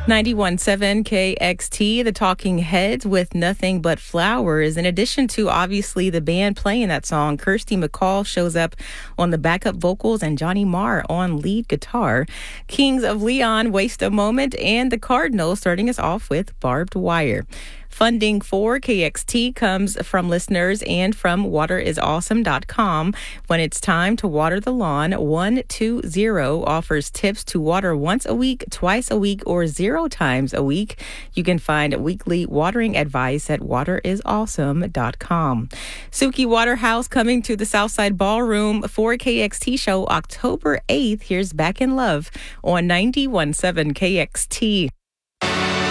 91.7 KXT, the Talking Heads with Nothing But Flowers. In addition to, obviously, the band playing that song, Kirsty MacColl shows up on the backup vocals and Johnny Marr on lead guitar. Kings of Leon, Waste a Moment, and the Cardinals starting us off with Barbed Wire. Funding for KXT comes from listeners and from waterisawesome.com. When it's time to water the lawn, 120 offers tips to water once a week, twice a week, or 0 times a week. You can find weekly watering advice at waterisawesome.com. Suki Waterhouse coming to the Southside Ballroom for KXT show October 8th. Here's Back in Love on 91.7 KXT.